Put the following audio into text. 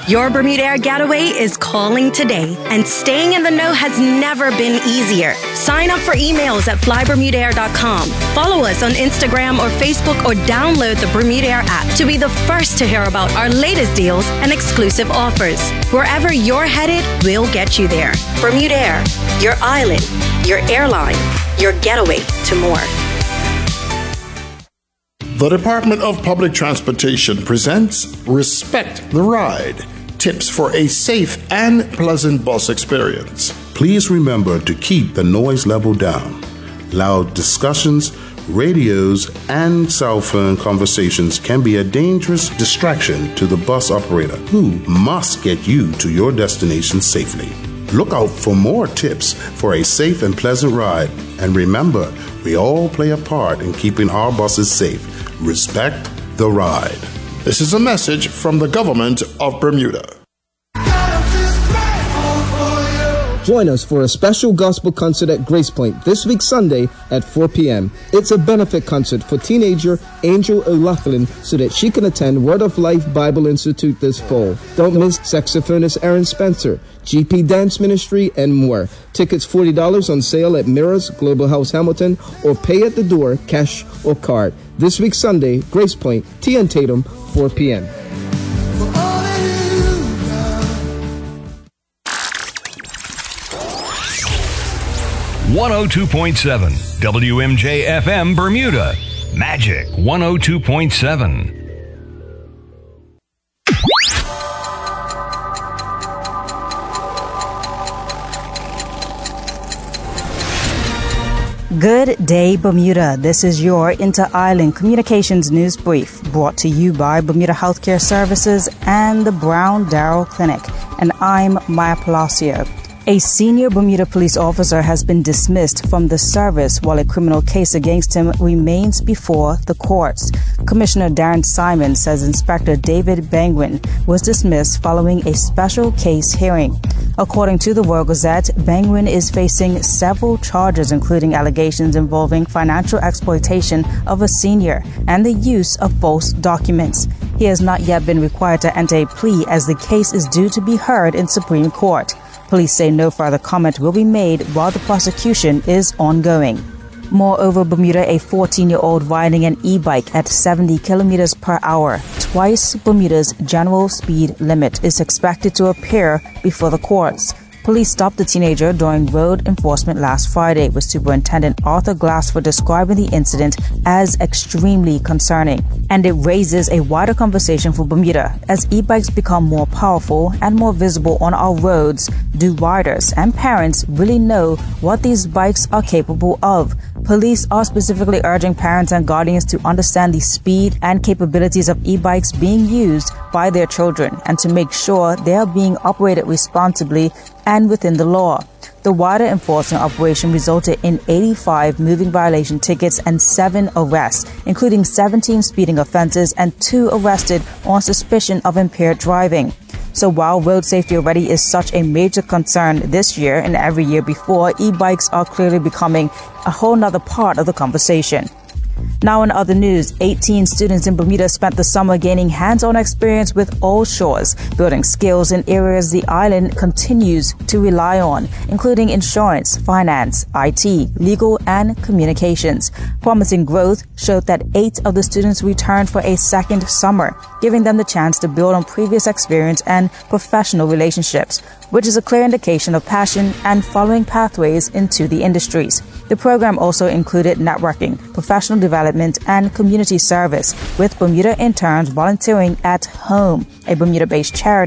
Your Bermuda Air getaway is calling today, and staying in the know has never been easier. Sign up for emails at flybermudaair.com. Follow us on Instagram or Facebook, or download the Bermuda Air app to be the first to hear about our latest deals and exclusive offers. Wherever you're headed, we'll get you there. Bermuda Air, your island, your airline, your getaway to more. The Department of Public Transportation presents Respect the Ride. Tips for a safe and pleasant bus experience. Please remember to keep the noise level down. Loud discussions, radios, and cell phone conversations can be a dangerous distraction to the bus operator, who must get you to your destination safely. Look out for more tips for a safe and pleasant ride. And remember, we all play a part in keeping our buses safe. Respect the ride. This is a message from the government of Bermuda. Join us for a special gospel concert at Grace Point this week Sunday at 4 p.m. It's a benefit concert for teenager Angel O'Loughlin so that she can attend Word of Life Bible Institute this fall. Don't miss saxophonist Aaron Spencer, GP Dance Ministry, and more. Tickets $40 on sale at Mirrors, Global House Hamilton, or pay at the door, cash or card. This week Sunday, Grace Point, T and Tatum, 4 p.m. 102.7 WMJ-FM Bermuda. Magic 102.7. Good day, Bermuda. This is your Inter-Island Communications News Brief, brought to you by Bermuda Healthcare Services and the Brown Darrell Clinic. And I'm Maya Palacio. A senior Bermuda police officer has been dismissed from the service while a criminal case against him remains before the courts. Commissioner Darren Simon says Inspector David Bangwin was dismissed following a special case hearing. According to the World Gazette, Bangwin is facing several charges, including allegations involving financial exploitation of a senior and the use of false documents. He has not yet been required to enter a plea, as the case is due to be heard in Supreme Court. Police say no further comment will be made while the prosecution is ongoing. Moreover, Bermuda, a 14-year-old riding an e-bike at 70 kilometers per hour, twice Bermuda's general speed limit, is expected to appear before the courts. Police stopped the teenager during road enforcement last Friday, with Superintendent Arthur Glassford describing the incident as extremely concerning. And it raises a wider conversation for Bermuda. As e-bikes become more powerful and more visible on our roads, do riders and parents really know what these bikes are capable of? Police are specifically urging parents and guardians to understand the speed and capabilities of e-bikes being used by their children, and to make sure they are being operated responsibly and within the law. The wider enforcement operation resulted in 85 moving violation tickets and 7 arrests, including 17 speeding offenses and 2 arrested on suspicion of impaired driving. So while road safety already is such a major concern this year and every year before, e-bikes are clearly becoming a whole nother part of the conversation. Now in other news, 18 students in Bermuda spent the summer gaining hands-on experience with All Shores, building skills in areas the island continues to rely on, including insurance, finance, IT, legal, and communications. Promising growth showed that 8 of the students returned for a second summer, giving them the chance to build on previous experience and professional relationships, which is a clear indication of passion and following pathways into the industries. The program also included networking, professional development, and community service, with Bermuda interns volunteering at Home, a Bermuda-based charity